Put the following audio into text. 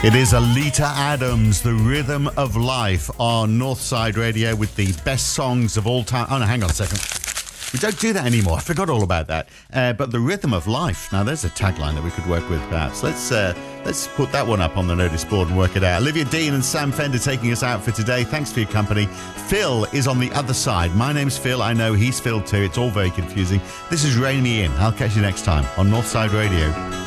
It is Alita Adams, The Rhythm of Life on Northside Radio with the best songs of all time. Oh, no, hang on a second. We don't do that anymore. I forgot all about that. But The Rhythm of Life. Now, there's a tagline that we could work with, perhaps. Let's put that one up on the notice board and work it out. Olivia Dean and Sam Fender taking us out for today. Thanks for your company. Phil is on the other side. My name's Phil. I know he's Phil too. It's all very confusing. This is Rein Me In. I'll catch you next time on Northside Radio.